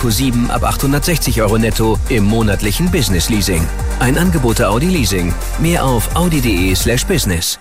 Q7 ab 860 € netto im monatlichen Business Leasing. Ein Angebot der Audi Leasing. Mehr auf audi.de/business.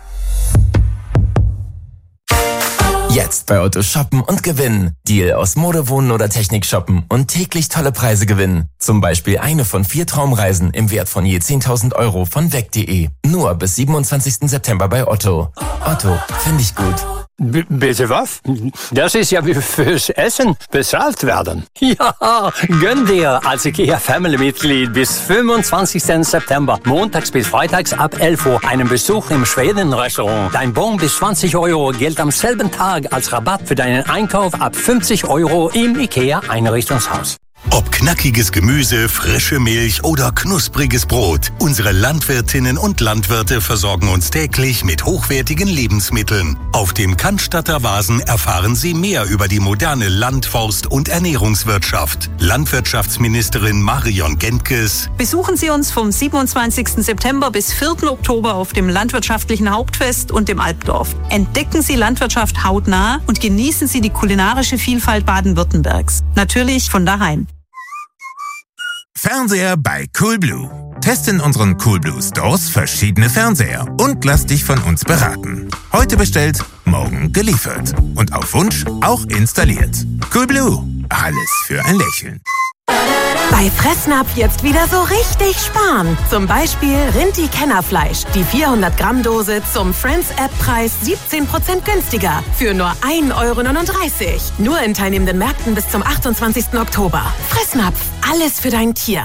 Jetzt bei Otto shoppen und gewinnen. Deal aus Mode, Wohnen oder Technik shoppen und täglich tolle Preise gewinnen. Zum Beispiel eine von 4 Traumreisen im Wert von je 10.000 € von weg.de. Nur bis 27. September bei Otto. Otto, finde ich gut. Bitte was? Das ist ja wie fürs Essen bezahlt werden. Ja, gönn dir als IKEA-Family-Mitglied bis 25. September, montags bis freitags ab 11 Uhr, einen Besuch im Schweden-Restaurant. Dein Bon bis 20 € gilt am selben Tag als Rabatt für deinen Einkauf ab 50 € im IKEA-Einrichtungshaus. Ob knackiges Gemüse, frische Milch oder knuspriges Brot, unsere Landwirtinnen und Landwirte versorgen uns täglich mit hochwertigen Lebensmitteln. Auf dem Cannstatter Vasen erfahren Sie mehr über die moderne Land-, Forst- und Ernährungswirtschaft. Landwirtschaftsministerin Marion Gentges. Besuchen Sie uns vom 27. September bis 4. Oktober auf dem Landwirtschaftlichen Hauptfest und dem Alpdorf. Entdecken Sie Landwirtschaft hautnah und genießen Sie die kulinarische Vielfalt Baden-Württembergs. Natürlich von daheim. Fernseher bei Coolblue. Teste in unseren Coolblue Stores verschiedene Fernseher und lass dich von uns beraten. Heute bestellt, morgen geliefert. Und auf Wunsch auch installiert. Coolblue. Alles für ein Lächeln. Bei Fressnapf jetzt wieder so richtig sparen. Zum Beispiel Rinti-Kennerfleisch. Die 400-Gramm-Dose zum Friends-App-Preis 17% günstiger. Für nur 1,39 €. Nur in teilnehmenden Märkten bis zum 28. Oktober. Fressnapf. Alles für dein Tier.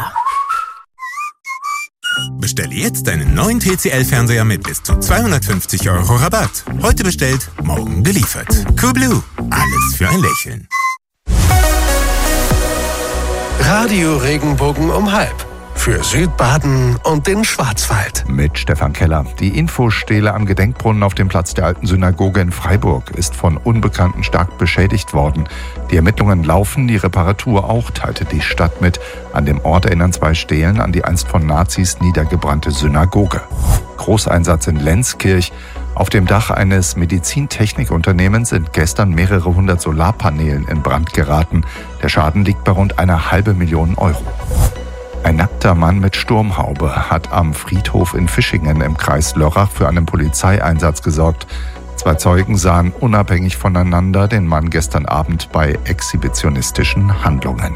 Bestelle jetzt deinen neuen TCL-Fernseher mit bis zu 250 € Rabatt. Heute bestellt, morgen geliefert. Coolblue. Alles für ein Lächeln. Radio Regenbogen um 12:30. Für Südbaden und den Schwarzwald. Mit Stefan Keller. Die Infostele am Gedenkbrunnen auf dem Platz der alten Synagoge in Freiburg ist von Unbekannten stark beschädigt worden. Die Ermittlungen laufen, die Reparatur auch, teilte die Stadt mit. An dem Ort erinnern 2 Stelen an die einst von Nazis niedergebrannte Synagoge. Großeinsatz in Lenzkirch. Auf dem Dach eines Medizintechnikunternehmens sind gestern mehrere hundert Solarpanelen in Brand geraten. Der Schaden liegt bei rund 1,5 Millionen €. Ein nackter Mann mit Sturmhaube hat am Friedhof in Fischingen im Kreis Lörrach für einen Polizeieinsatz gesorgt. 2 Zeugen sahen unabhängig voneinander den Mann gestern Abend bei exhibitionistischen Handlungen.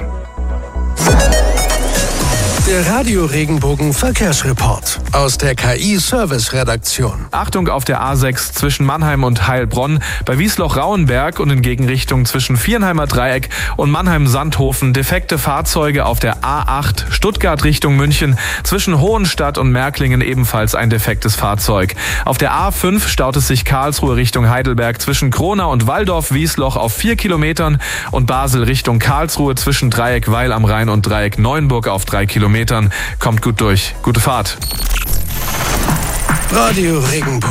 Der Radio Regenbogen Verkehrsreport aus der KI-Service-Redaktion. Achtung auf der A6 zwischen Mannheim und Heilbronn, bei Wiesloch-Rauenberg und in Gegenrichtung zwischen Viernheimer Dreieck und Mannheim-Sandhofen defekte Fahrzeuge auf der A8 Stuttgart Richtung München, zwischen Hohenstadt und Märklingen ebenfalls ein defektes Fahrzeug. Auf der A5 staut es sich Karlsruhe Richtung Heidelberg zwischen Kronau und Walldorf-Wiesloch auf 4 Kilometern und Basel Richtung Karlsruhe zwischen Dreieck Weil am Rhein und Dreieck Neuenburg auf 3 Kilometern. Kommt gut durch. Gute Fahrt. Radio Regenbogen.